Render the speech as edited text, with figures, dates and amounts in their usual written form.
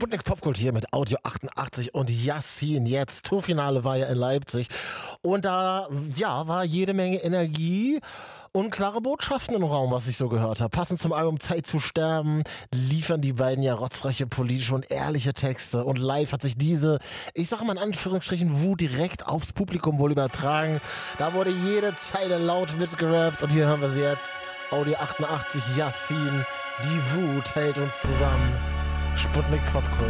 Sputnik Popkult hier mit Audio 88 und Yassin jetzt. Tourfinale war ja in Leipzig und da war jede Menge Energie und klare Botschaften im Raum, was ich so gehört habe. Passend zum Album Zeit zu sterben liefern die beiden ja rotzfreche politische und ehrliche Texte und live hat sich diese, ich sage mal in Anführungsstrichen, Wut direkt aufs Publikum wohl übertragen. Da wurde jede Zeile laut mitgerappt und hier hören wir sie jetzt. Audio 88 Yassin, die Wut hält uns zusammen. Sputnik Popkult.